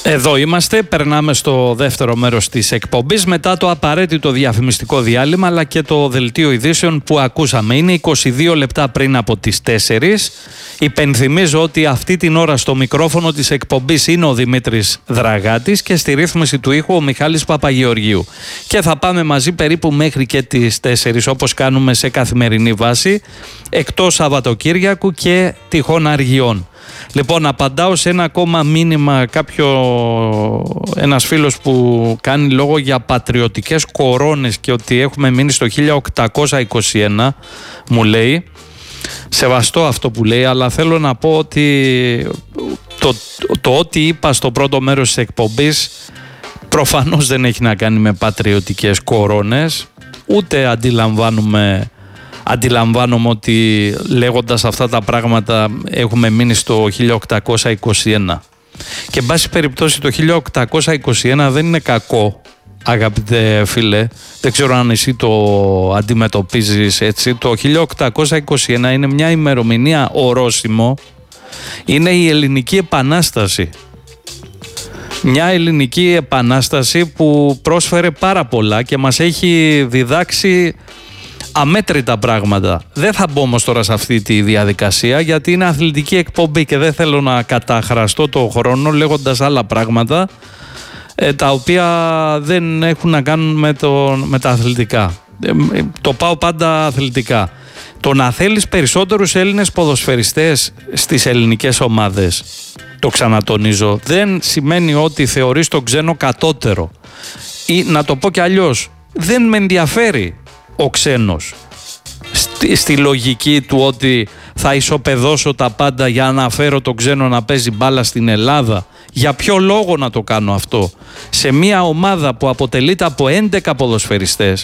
Εδώ είμαστε, περνάμε στο δεύτερο μέρος της εκπομπής μετά το απαραίτητο διαφημιστικό διάλειμμα αλλά και το δελτίο ειδήσεων που ακούσαμε. Είναι 22 λεπτά πριν από τις 4. Υπενθυμίζω ότι αυτή την ώρα στο μικρόφωνο της εκπομπής είναι ο Δημήτρης Δραγάτης και στη ρύθμιση του ήχου ο Μιχάλης Παπαγεωργίου. Και θα πάμε μαζί περίπου μέχρι και τις 4 όπως κάνουμε σε καθημερινή βάση, εκτός Σαββατοκύριακου και τυχόν αργιών. Λοιπόν, απαντάω σε ένα ακόμα μήνυμα ένας φίλος που κάνει λόγο για πατριωτικές κορώνες και ότι έχουμε μείνει στο 1821, μου λέει. Σεβαστό αυτό που λέει, αλλά θέλω να πω ότι το ό,τι είπα στο πρώτο μέρος της εκπομπής προφανώς δεν έχει να κάνει με πατριωτικές κορώνες, ούτε αντιλαμβάνομαι ότι λέγοντας αυτά τα πράγματα έχουμε μείνει στο 1821. Και εν πάση περιπτώσει το 1821 δεν είναι κακό, αγαπητέ φίλε. Δεν ξέρω αν εσύ το αντιμετωπίζεις έτσι. Το 1821 είναι μια ημερομηνία ορόσημο. Είναι η Ελληνική Επανάσταση. Μια Ελληνική Επανάσταση που πρόσφερε πάρα πολλά και μας έχει διδάξει αμέτρητα πράγματα. Δεν θα μπω όμως τώρα σε αυτή τη διαδικασία γιατί είναι αθλητική εκπομπή και δεν θέλω να καταχραστώ το χρόνο λέγοντας άλλα πράγματα τα οποία δεν έχουν να κάνουν με τα αθλητικά. Το πάω πάντα αθλητικά. Το να θέλεις περισσότερους Έλληνες ποδοσφαιριστές στις ελληνικές ομάδες, το ξανατονίζω, δεν σημαίνει ότι θεωρείς τον ξένο κατώτερο. Ή να το πω κι αλλιώς, δεν με ενδιαφέρει ο ξένος στη λογική του ότι θα ισοπεδώσω τα πάντα για να φέρω τον ξένο να παίζει μπάλα στην Ελλάδα. Για ποιο λόγο να το κάνω αυτό σε μια ομάδα που αποτελείται από 11 ποδοσφαιριστές?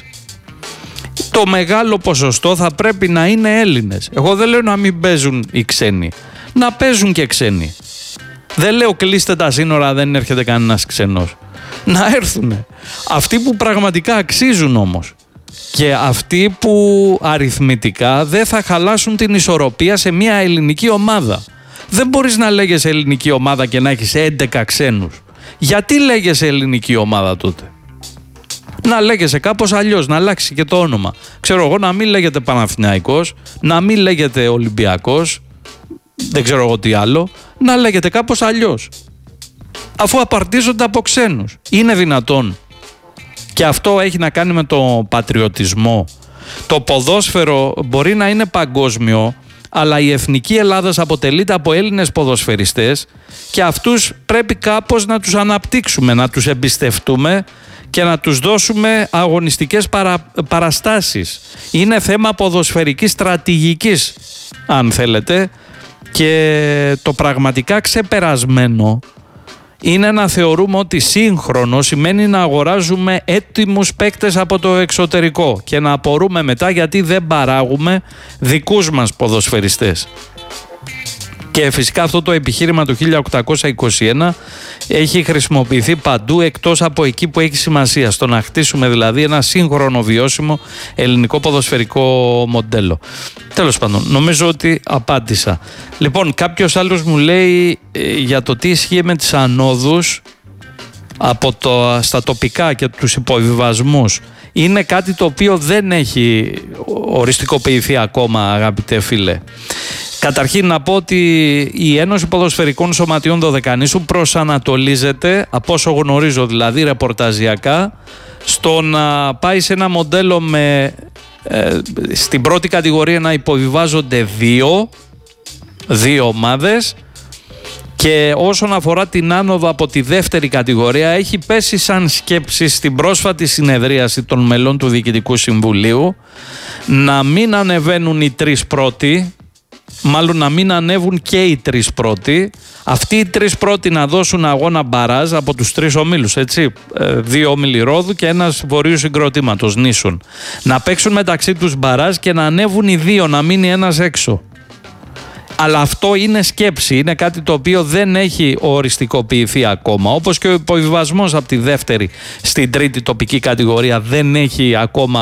Το μεγάλο ποσοστό θα πρέπει να είναι Έλληνες. Εγώ δεν λέω να μην παίζουν οι ξένοι, να παίζουν και ξένοι. Δεν λέω κλείστε τα σύνορα, δεν έρχεται κανένας ξένος. Να έρθουνε αυτοί που πραγματικά αξίζουν όμως. Και αυτοί που αριθμητικά δεν θα χαλάσουν την ισορροπία σε μια ελληνική ομάδα. Δεν μπορείς να λέγεσαι ελληνική ομάδα και να έχεις 11 ξένους. Γιατί λέγεσαι ελληνική ομάδα τότε? Να λέγεσαι κάπως αλλιώς, να αλλάξει και το όνομα. Ξέρω εγώ, να μην λέγεται Παναθηναϊκός, να μην λέγεται Ολυμπιακός, δεν ξέρω εγώ τι άλλο, να λέγεται κάπως αλλιώς. Αφού απαρτίζονται από ξένους. Είναι δυνατόν? Και αυτό έχει να κάνει με το πατριωτισμό. Το ποδόσφαιρο μπορεί να είναι παγκόσμιο, αλλά η εθνική Ελλάδας αποτελείται από Έλληνες ποδοσφαιριστές και αυτούς πρέπει κάπως να τους αναπτύξουμε, να τους εμπιστευτούμε και να τους δώσουμε αγωνιστικές παραστάσεις. Είναι θέμα ποδοσφαιρικής στρατηγικής, αν θέλετε, και το πραγματικά ξεπερασμένο είναι να θεωρούμε ότι σύγχρονο σημαίνει να αγοράζουμε έτοιμους παίκτες από το εξωτερικό και να απορούμε μετά γιατί δεν παράγουμε δικούς μας ποδοσφαιριστές. Και φυσικά αυτό το επιχείρημα του 1821 έχει χρησιμοποιηθεί παντού εκτός από εκεί που έχει σημασία, στο να χτίσουμε δηλαδή ένα σύγχρονο βιώσιμο ελληνικό ποδοσφαιρικό μοντέλο. Τέλος πάντων, νομίζω ότι απάντησα. Λοιπόν, κάποιος άλλος μου λέει για το τι ισχύει με τις ανόδους στα τοπικά και τους υποβιβασμούς. Είναι κάτι το οποίο δεν έχει οριστικοποιηθεί ακόμα, αγαπητέ φίλε. Καταρχήν να πω ότι η Ένωση Ποδοσφαιρικών Σωματείων Δωδεκανήσου προσανατολίζεται, από όσο γνωρίζω δηλαδή ρεπορταζιακά, στο να πάει σε ένα μοντέλο στην πρώτη κατηγορία να υποβιβάζονται δύο ομάδες και όσον αφορά την άνοδο από τη δεύτερη κατηγορία έχει πέσει σαν σκέψη στην πρόσφατη συνεδρίαση των μελών του Διοικητικού Συμβουλίου να μην ανεβαίνουν οι τρεις πρώτοι, μάλλον να μην ανέβουν και οι τρεις πρώτοι, αυτοί οι τρεις πρώτοι να δώσουν αγώνα μπαράζ από τους τρεις ομίλους, έτσι, 2 όμιλοι Ρόδου και ένας βορείου συγκροτήματος νήσων, να παίξουν μεταξύ τους μπαράζ και να ανέβουν οι δύο, να μείνει ένας έξω. Αλλά αυτό είναι σκέψη, είναι κάτι το οποίο δεν έχει οριστικοποιηθεί ακόμα, όπως και ο υποβιβασμός από τη δεύτερη στην τρίτη τοπική κατηγορία δεν έχει ακόμα